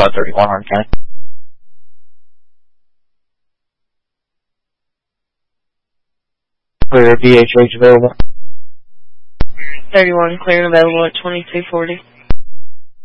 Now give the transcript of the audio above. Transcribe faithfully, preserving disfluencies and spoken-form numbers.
five thirty-one, Orange County. Clear B H H available. thirty-one clear and available at twenty-two forty.